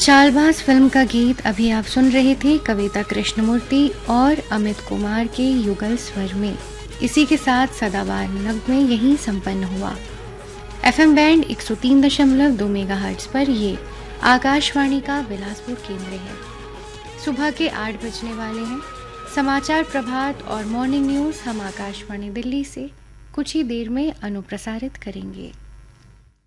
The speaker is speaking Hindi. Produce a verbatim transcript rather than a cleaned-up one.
चालबाज फिल्म का गीत अभी आप सुन रहे थे कविता कृष्णमूर्ति और अमित कुमार के युगल स्वर में। इसी के साथ सदाबहार नगमे यहीं संपन्न हुआ। एफएम बैंड एक सौ तीन दशमलव दो मेगाहर्ट्ज पर ये आकाशवाणी का बिलासपुर केंद्र है। सुबह के आठ बजने वाले हैं। समाचार प्रभात और मॉर्निंग न्यूज हम आकाशवाणी दिल्ली से कुछ ही देर में अनुप्रसारित करेंगे।